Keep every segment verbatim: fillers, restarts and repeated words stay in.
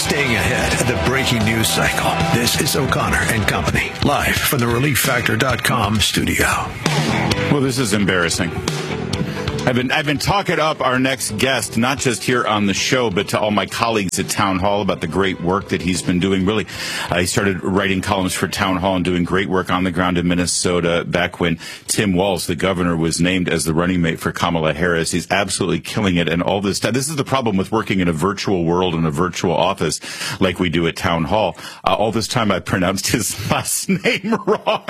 staying ahead of the breaking news cycle. This is O'Connor and Company, live from the relief factor dot com studio. Well, this is embarrassing. I've been I've been talking up our next guest, not just here on the show, but to all my colleagues at Town Hall about the great work that he's been doing. Really, uh, he started writing columns for Town Hall and doing great work on the ground in Minnesota back when Tim Walz, the governor, was named as the running mate for Kamala Harris. He's absolutely killing it. And all this time, this is the problem with working in a virtual world, in a virtual office like we do at Town Hall. Uh, all this time, I pronounced his last name wrong.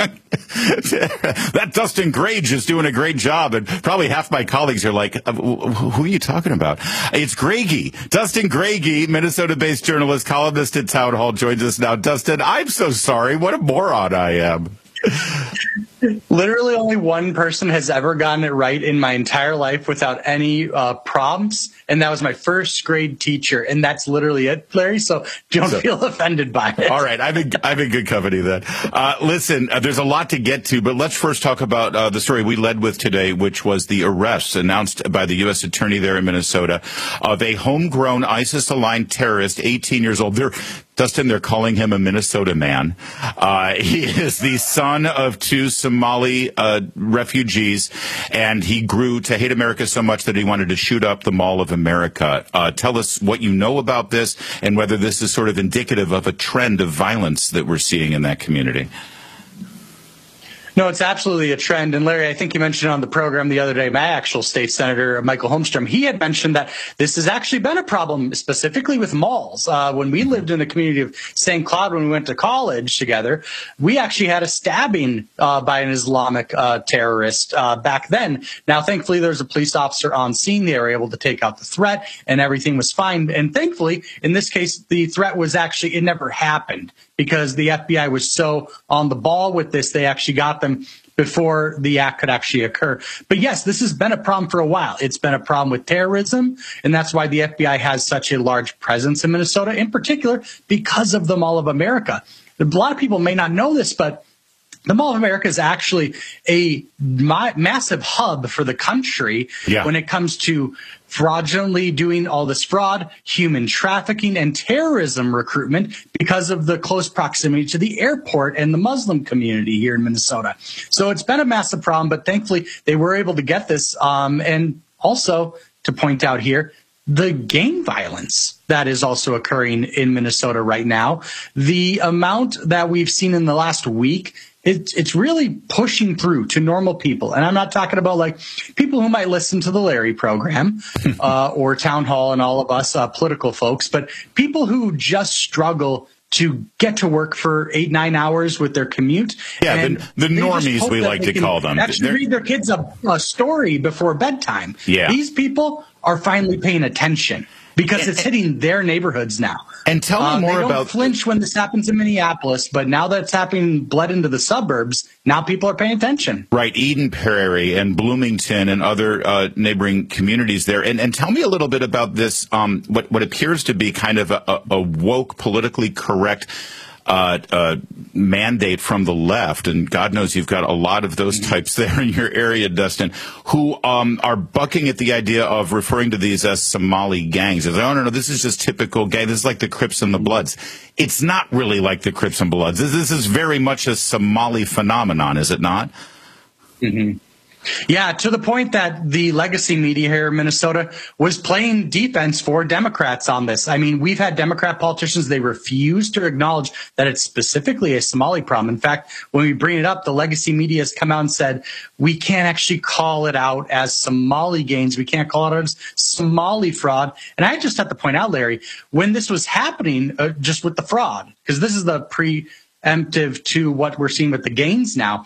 That Dustin Grage is doing a great job, and probably half my colleagues are like, who are you talking about? It's Gragey. Dustin Gragey, Minnesota-based journalist, columnist at Town Hall, joins us now. Dustin, I'm so sorry. What a moron I am. Literally only one person has ever gotten it right in my entire life without any uh, prompts, and that was my first grade teacher, and that's literally it, Larry, so don't so, feel offended by it. All right, I'm in, I'm in good company then. Uh, listen, uh, there's a lot to get to, but let's first talk about uh, the story we led with today, which was the arrest announced by the U S attorney there in Minnesota of a homegrown ISIS-aligned terrorist, eighteen years old. They're Dustin, they're calling him a Minnesota man. Uh, he is the son of two Somali uh, refugees, and he grew to hate America so much that he wanted to shoot up the Mall of America. Uh, tell us what you know about this and whether this is sort of indicative of a trend of violence that we're seeing in that community. No, it's absolutely a trend. And Larry, I think you mentioned on the program the other day, my actual state senator, Michael Holmstrom, he had mentioned that this has actually been a problem specifically with malls. Uh, when we lived in the community of Saint Cloud, when we went to college together, we actually had a stabbing uh, by an Islamic uh, terrorist uh, back then. Now, thankfully, there was a police officer on scene. They were able to take out the threat and everything was fine. And thankfully, in this case, the threat was actually, it never happened, because the F B I was so on the ball with this, they actually got them before the act could actually occur. But yes, this has been a problem for a while. It's been a problem with terrorism, and that's why the F B I has such a large presence in Minnesota, in particular because of the Mall of America. A lot of people may not know this, but the Mall of America is actually a ma- massive hub for the country yeah. when it comes to fraudulently doing all this fraud, human trafficking, and terrorism recruitment because of the close proximity to the airport and the Muslim community here in Minnesota. So it's been a massive problem, but thankfully they were able to get this. Um, and also to point out here, the gang violence that is also occurring in Minnesota right now, the amount that we've seen in the last week, It's it's really pushing through to normal people. And I'm not talking about like people who might listen to the Larry program uh, or Town Hall and all of us uh, political folks, but people who just struggle to get to work for eight, nine hours with their commute. Yeah, and the, the normies, we like to call them. Actually They're, read their kids a, a story before bedtime. Yeah. These people are finally paying attention, because it's hitting their neighborhoods now. And tell me uh, more they don't about flinch when this happens in Minneapolis, but now that it's happening, bled into the suburbs, now people are paying attention. Right, Eden Prairie and Bloomington and other uh, neighboring communities there. And, and tell me a little bit about this, um, what, what appears to be kind of a, a woke, politically correct Uh, uh, mandate from the left, and God knows you've got a lot of those types there in your area, Dustin, who um, are bucking at the idea of referring to these as Somali gangs. As, oh, no, no, this is just typical gang. This is like the Crips and the Bloods. It's not really like the Crips and Bloods. This, this is very much a Somali phenomenon, is it not? Mm-hmm. Yeah, to the point that the legacy media here in Minnesota was playing defense for Democrats on this. I mean, we've had Democrat politicians, they refuse to acknowledge that it's specifically a Somali problem. In fact, when we bring it up, the legacy media has come out and said, we can't actually call it out as Somali gangs. We can't call it out as Somali fraud. And I just have to point out, Larry, when this was happening, uh, just with the fraud, because this is the preemptive to what we're seeing with the gangs now,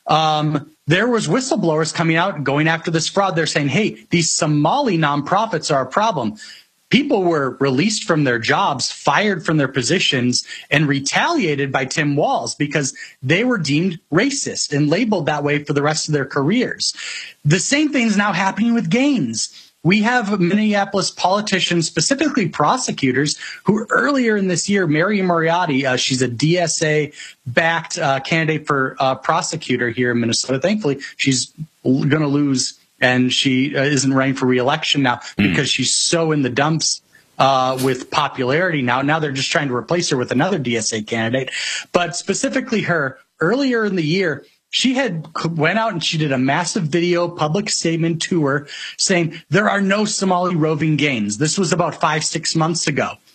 um, there was whistleblowers coming out and going after this fraud. They're saying, hey, these Somali nonprofits are a problem. People were released from their jobs, fired from their positions, and retaliated by Tim Walz because they were deemed racist and labeled that way for the rest of their careers. The same thing is now happening with gangs. We have Minneapolis politicians, specifically prosecutors, who earlier in this year, Mary Moriarty, uh, she's a D S A-backed uh, candidate for uh, prosecutor here in Minnesota. Thankfully, she's going to lose, and she uh, isn't running for re-election now because mm. she's so in the dumps uh, with popularity now. Now they're just trying to replace her with another D S A candidate. But specifically her, earlier in the year, she had went out and she did a massive video public statement tour saying there are no Somali roving gangs. This was about five, six months ago.